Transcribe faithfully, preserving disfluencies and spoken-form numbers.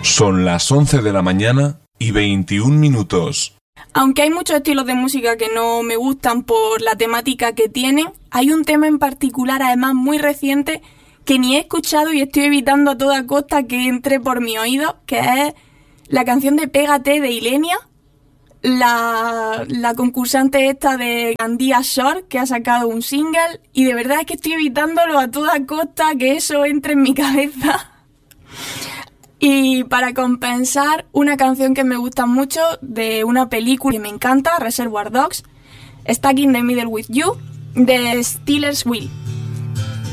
Son las once de la mañana y veintiún minutos. Aunque hay muchos estilos de música que no me gustan por la temática que tienen, hay un tema en particular, además muy reciente, que ni he escuchado y estoy evitando a toda costa que entre por mi oído, que es la canción de Pégate de Ilenia, la, la concursante esta de Andía Shore, que ha sacado un single, y de verdad es que estoy evitándolo a toda costa que eso entre en mi cabeza. Y para compensar, una canción que me gusta mucho de una película que me encanta, Reservoir Dogs, Stuck in the Middle with You, de Steelers Wheel.